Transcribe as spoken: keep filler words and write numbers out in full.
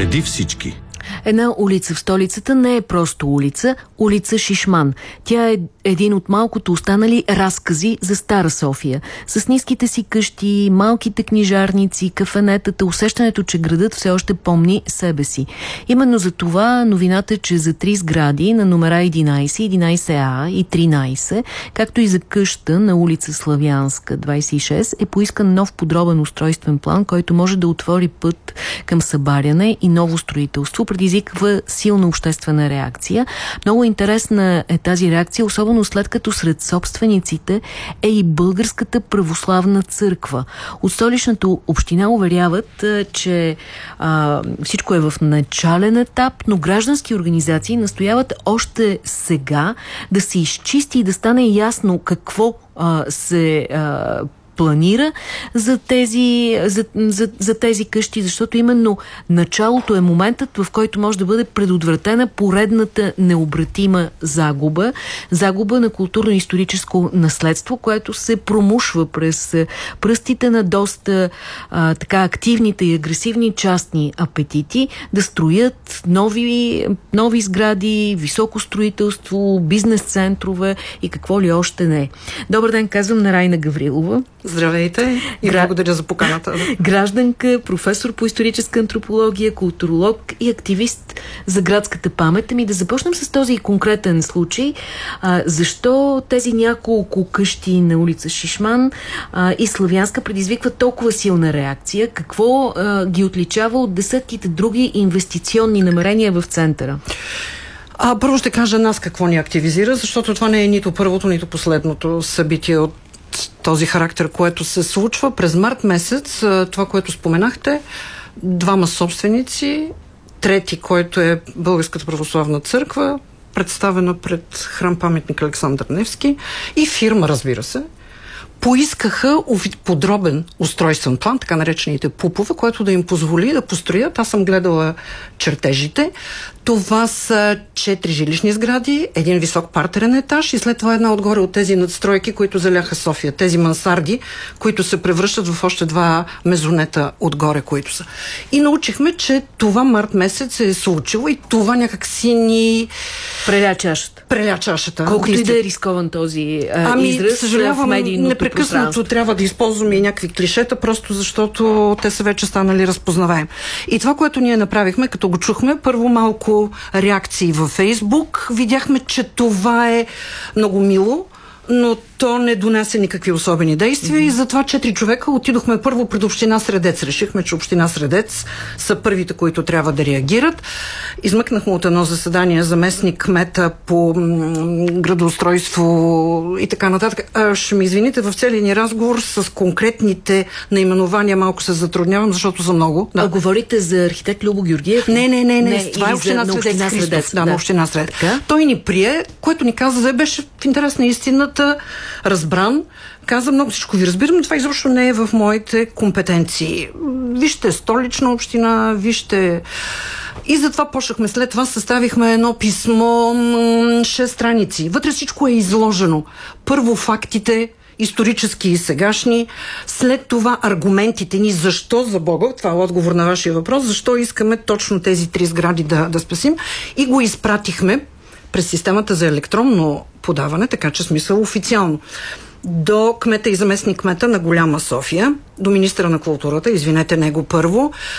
Преди всички. Една улица в столицата не е просто улица, улица Шишман. Тя е един от малкото останали разкази за Стара София. С ниските си къщи, малките книжарници, кафенетата, усещането, че градът все още помни себе си. Именно за това новината е, че за три сгради на номера единайсет, единайсет А и тринайсет, както и за къща на улица Славянска двайсет и шест, е поискан нов подробен устройствен план, който може да отвори път към събаряне и ново строителство, предизвиква силна обществена реакция. Много интересна е тази реакция, особено след като сред собствениците е и Българската православна църква. От столичната община уверяват, че а, всичко е в начален етап, но граждански организации настояват още сега да се изчисти и да стане ясно какво а, се а, планира за тези, за, за, за тези къщи, защото именно началото е моментът, в който може да бъде предотвратена поредната необратима загуба, загуба на културно-историческо наследство, което се промушва през пръстите на доста а, така активните и агресивни частни апетити да строят нови, нови сгради, високо строителство, бизнес-центрове и какво ли още не. Добър ден, казвам на Райна Гаврилова. Здравейте и Гра... благодаря за поканата. Гражданка, професор по историческа антропология, културолог и активист за градската памет. Ами да започнем с този конкретен случай. А, защо тези няколко къщи на улица Шишман а, и Славянска предизвикват толкова силна реакция? Какво а, ги отличава от десетките други инвестиционни намерения в центъра? А, първо ще кажа нас какво ни активизира, защото това не е нито първото, нито последното събитие от този характер, което се случва. През март месец, това, което споменахте, двама собственици, трети, който е Българската православна църква, представена пред храм-паметник Александър Невски, и фирма, разбира се, поискаха подробен устройствен план, така наречените пупове, което да им позволи да построят. Аз съм гледала чертежите. Това са четири жилищни сгради, един висок партерен етаж и след това една отгоре от тези надстройки, които заляха София. Тези мансарди, които се превръщат в още два мезонета отгоре, които са. И научихме, че това март месец се е случило и това някак си ни... Преля чашата. Преля чашата. Колкото и да е рискован този а, ами, израз съжалявам, в медийното непрекъснато пространство. Трябва да използваме и някакви клишета, просто защото те са вече станали разпознаваем. И това, което ние направихме, като го чухме, първо малко реакции във Фейсбук. Видяхме, че това е много мило, но то не донесе никакви особени действия mm-hmm. и затова четири човека отидохме първо пред община Средец. Решихме, че община Средец са първите, които трябва да реагират. Измъкнахме от едно заседание заместник кмета по м- градоустройство и така нататък. А, ще ми извините, в целия ни разговор с конкретните наименования малко се затруднявам, защото са много. Да. А говорите за архитект Любо Георгиев? Не, не, не, не. не това е община Средец. Община Средец. Да, да, на община Средец. Той ни прие, което ни каза, беше в интерес на истината, разбран, каза: много всичко ви разбирам, но това изобщо не е в моите компетенции. Вижте столична община, вижте... И затова почнахме. След това съставихме едно писмо, шест страници. Вътре всичко е изложено. Първо фактите, исторически и сегашни, след това аргументите ни, защо, за Бога, това е отговор на вашия въпрос, защо искаме точно тези три сгради да, да спасим, и го изпратихме през системата за електронно подаване, така че смисъл официално, до кмета и заместник кмета на Голяма София, до министъра на културата, извинете него първо,